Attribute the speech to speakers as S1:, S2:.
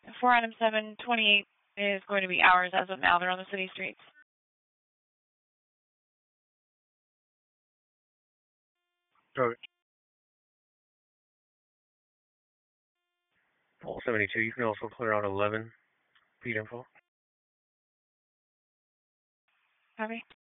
S1: 4 item 728 is going to be ours as of now. They're on the city streets.
S2: All right. Paul 72, you can also clear out 11 feet info.
S1: Copy.